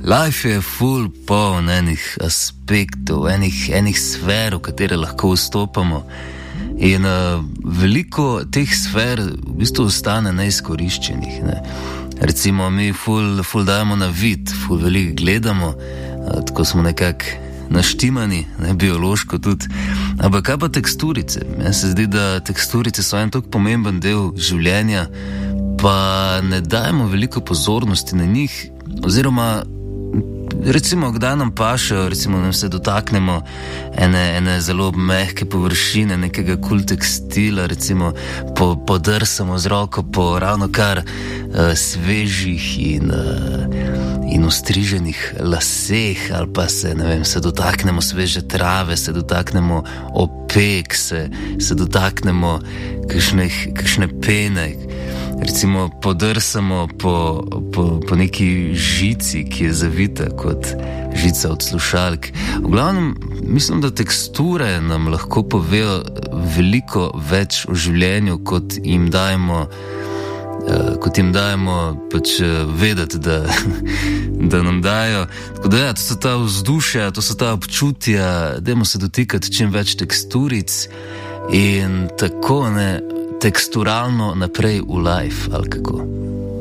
Life je full poln enih aspektov, enih sfer, v katere lahko vstopamo. In veliko teh sfer v bistvu ostane neizkoriščenih. Ne. Recimo mi ful dajemo na vid, ful veliko gledamo, tako smo nekako naštimani, ne, biološko tudi. Ampak kaj pa teksturice? Meni se zdi, da teksturice so en tako pomemben del življenja, pa ne dajemo veliko pozornosti na njih, oziroma recimo, kdaj nam pašejo, recimo, da se dotaknemo ene zelo mehke površine, nekega tekstila, recimo, podrsamo z roko po ravno kar svežih in ostriženih laseh, ali pa se dotaknemo sveže trave, se dotaknemo opek, se dotaknemo kakšne pene, recimo podrsamo po neki žici, ki je zavita kot žica od slušalk. V glavnem, mislim, da teksture nam lahko povejo veliko več o življenju, kot jim dajemo pač vedeti, da nam dajo. Tako da ja, to so ta vzdušja, to so ta občutja, dajmo se dotikati čim več teksturic in tako ne teksturalno naprej v life, ali kako.